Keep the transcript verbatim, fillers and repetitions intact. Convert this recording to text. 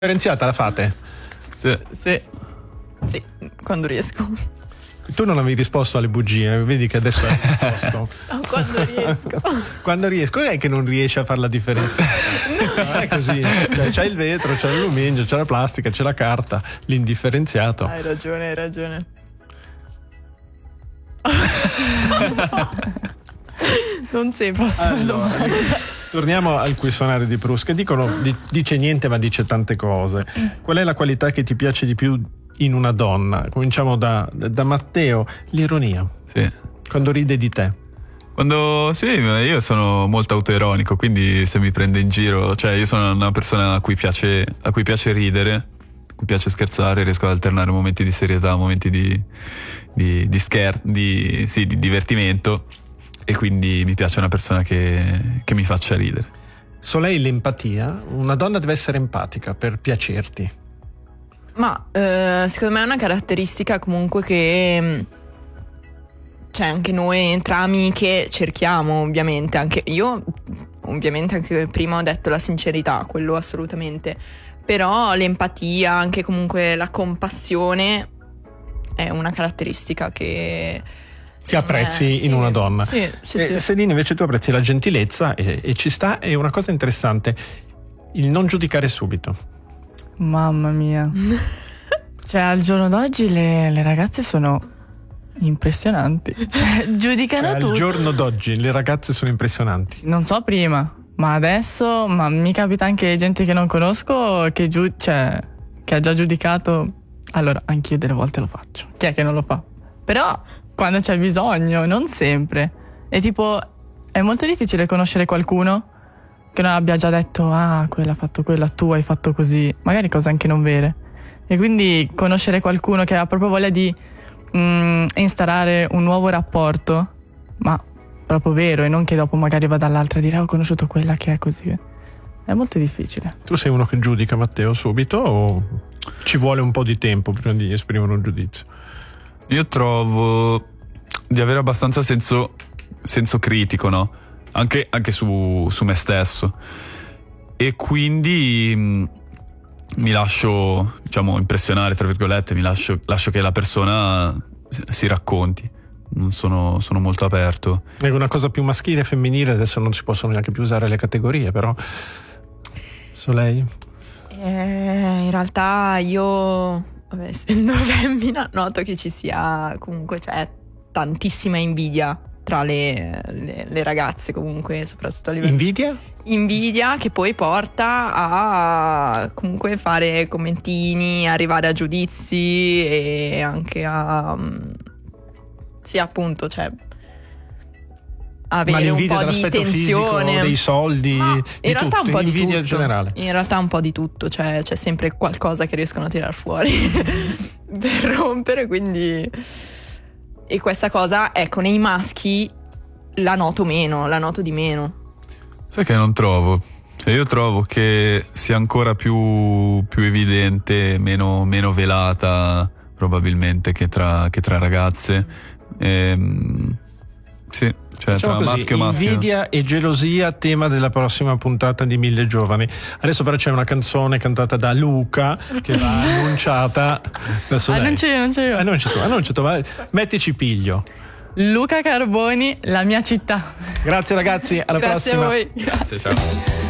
Differenziata la fate? Sì. Sì. Sì, quando riesco. Tu non avevi risposto alle bugie, vedi che adesso hai risposto. Oh, quando riesco. Quando riesco, è che non riesci a fare la differenza. No. Non è così. Cioè, c'hai il vetro, c'è l'alluminio, c'è la plastica, c'è la carta, l'indifferenziato. Hai ragione, hai ragione. Non sei posso. Allora, torniamo al questionario di Proust, che dicono di, dice niente ma dice tante cose. Qual è la qualità che ti piace di più in una donna? Cominciamo da, da Matteo. L'ironia. Sì. Quando ride di te. Quando sì, io sono molto autoironico, quindi se mi prende in giro, cioè io sono una persona a cui piace, a cui piace ridere, a cui piace scherzare, riesco ad alternare momenti di serietà, momenti di, di, di scherzo, di, sì, di divertimento, e quindi mi piace una persona che, che mi faccia ridere. Soleil, l'empatia. Una donna deve essere empatica per piacerti. Ma eh, secondo me è una caratteristica comunque che cioè anche noi entrambi che cerchiamo, ovviamente. Anche io ovviamente anche prima ho detto la sincerità, quello assolutamente, però l'empatia, anche comunque la compassione è una caratteristica che Ti apprezzi me, in sì, una donna. Sì, sì, eh, sì. Selina, invece tu apprezzi la gentilezza e, e ci sta. E una cosa interessante, il non giudicare subito. Mamma mia. Cioè al giorno d'oggi le, le ragazze sono impressionanti, cioè, giudicano Cioè, tutto. al giorno d'oggi le ragazze sono impressionanti. Non so prima, ma adesso ma mi capita anche gente che non conosco che, giu- cioè, che ha già giudicato. Allora anch'io delle volte lo faccio. Chi è che non lo fa? Però quando c'è bisogno, non sempre. E tipo è molto difficile conoscere qualcuno che non abbia già detto ah, quella ha fatto quella, tu hai fatto così, magari cose anche non vere. E quindi conoscere qualcuno che ha proprio voglia di mm, instaurare un nuovo rapporto, ma proprio vero, e non che dopo magari vada all'altra a dire ho conosciuto quella che è così. È molto difficile. Tu sei uno che giudica, Matteo, subito, o ci vuole un po' di tempo prima di esprimere un giudizio? Io trovo di avere abbastanza senso, senso critico, no? Anche, anche su, su me stesso, e quindi mh, mi lascio, diciamo, impressionare, tra virgolette, mi lascio, lascio che la persona si racconti. Non sono, sono molto aperto. È una cosa più maschile e femminile, adesso non si possono neanche più usare le categorie, però Soleil? Eh, in realtà io, vabbè, essendo femmina, noto che ci sia comunque c'è tantissima invidia tra le, le, le ragazze, comunque, soprattutto a livello Invidia? invidia che poi porta a comunque fare commentini, arrivare a giudizi e anche a sì, appunto, cioè avere un po' di tensione, fisico, dei soldi, ma in di realtà tutto, un po' di invidia tutto. generale. In realtà un po' di tutto, cioè c'è sempre qualcosa che riescono a tirar fuori per rompere, quindi. E questa cosa, ecco, nei maschi la noto meno, la noto di meno. Sai che non trovo? Cioè io trovo che sia ancora più, più evidente, meno, meno velata probabilmente che tra, che tra ragazze. Ehm, sì, cioè Diciamo tra così, maschio e maschio. invidia e gelosia, tema della prossima puntata di Mille Giovani. Adesso però c'è una canzone cantata da Luca che va annunciata da Soleil. Annuncio io, annuncio io. Annunci tu, annunci tu, vai. Mettici piglio. Luca Carboni, La mia città. Grazie ragazzi, alla Grazie prossima. a voi. Grazie, ciao.